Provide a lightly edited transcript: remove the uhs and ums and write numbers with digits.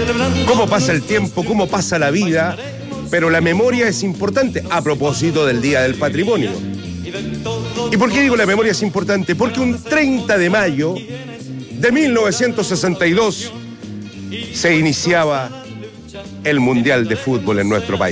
Cómo pasa el tiempo, cómo pasa la vida, pero la memoria es importante a propósito del Día del Patrimonio. ¿Y por qué digo la memoria es importante? Porque un 30 de mayo de 1962 se iniciaba el Mundial de Fútbol en nuestro país.